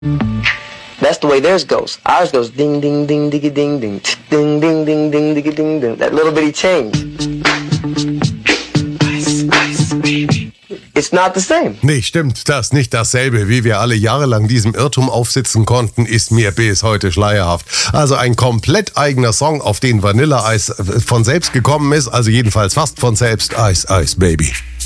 That's the way theirs goes. Ours goes ding ding ding diggy ding ding ding ding ding ding diggy ding ding. That little bitty change. Ice, ice, baby. It's not the same. Nee, stimmt, das nicht dasselbe. Wie wir alle jahrelang diesem Irrtum aufsitzen konnten, ist mir bis heute schleierhaft. Also ein komplett eigener Song, auf den Vanilla Ice von selbst gekommen ist, also jedenfalls fast von selbst. Ice, Ice, Baby.